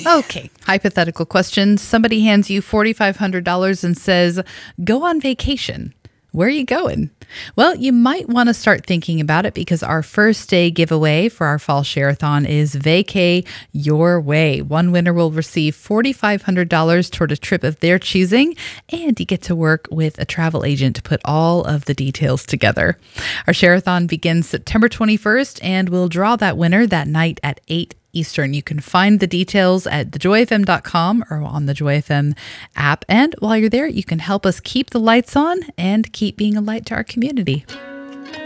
Okay, hypothetical question. Somebody hands you $4,500 and says, go on vacation. Where are you going? Well, you might want to start thinking about it because our first day giveaway for our fall share-a-thon is Vacay Your Way. One winner will receive $4,500 toward a trip of their choosing, and you get to work with a travel agent to put all of the details together. Our share-a-thon begins September 21st, and we'll draw that winner that night at 8 Eastern. You can find the details at thejoyfm.com or on the Joy FM app. And while you're there, you can help us keep the lights on and keep being a light to our community.